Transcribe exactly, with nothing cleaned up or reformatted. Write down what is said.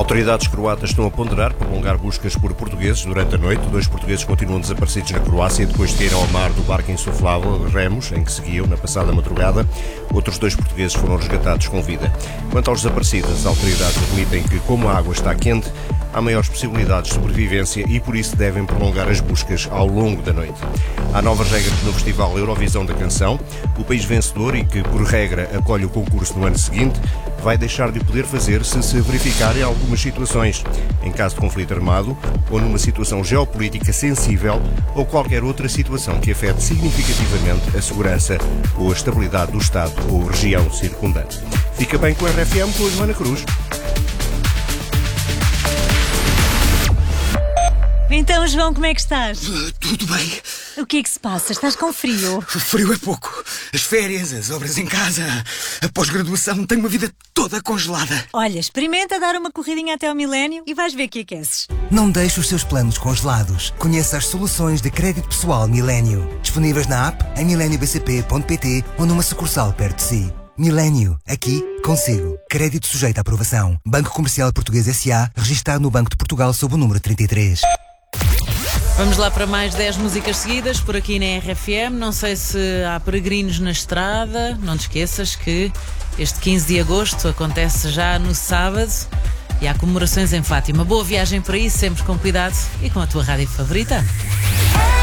Autoridades croatas estão a ponderar prolongar buscas por portugueses durante a noite. Dois portugueses continuam desaparecidos na Croácia depois de caíram ao mar do barco insuflável Remos, em que seguiam na passada madrugada. Outros dois portugueses foram resgatados com vida. Quanto aos desaparecidos, as autoridades admitem que, como a água está quente, há maiores possibilidades de sobrevivência e por isso devem prolongar as buscas ao longo da noite. Há novas regras no Festival Eurovisão da Canção. O país vencedor e que, por regra, acolhe o concurso no ano seguinte, vai deixar de o poder fazer se se verificarem algumas situações, em caso de conflito armado ou numa situação geopolítica sensível ou qualquer outra situação que afete significativamente a segurança ou a estabilidade do Estado ou região circundante. Fica bem com a R F M com a Joana Cruz. Então, João, como é que estás? Uh, tudo bem. O que é que se passa? Estás com frio? Frio é pouco. As férias, as obras em casa, a pós-graduação, tenho uma vida toda congelada. Olha, experimenta dar uma corridinha até ao milénio e vais ver que aqueces. Não deixe os seus planos congelados. Conheça as soluções de crédito pessoal Milênio. Disponíveis na app, em milênio b c p ponto p t ou numa sucursal perto de si. Milênio, aqui, consigo. Crédito sujeito à aprovação. Banco Comercial Português S A, registado no Banco de Portugal sob o número trinta e três. Vamos lá para mais dez músicas seguidas por aqui na R F M. Não sei se há peregrinos na estrada. Não te esqueças que este quinze de agosto acontece já no sábado e há comemorações em Fátima. Boa viagem para isso, sempre com cuidado e com a tua rádio favorita.